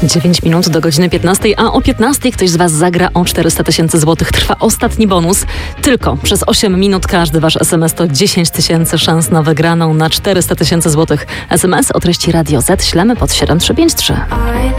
9 minut do godziny 15, a o 15 ktoś z Was zagra o 400 000 złotych. Trwa ostatni bonus. Tylko przez 8 minut każdy Wasz SMS to 10 000 szans na wygraną na 400 000 złotych. SMS o treści Radio Z ślemy pod 7353.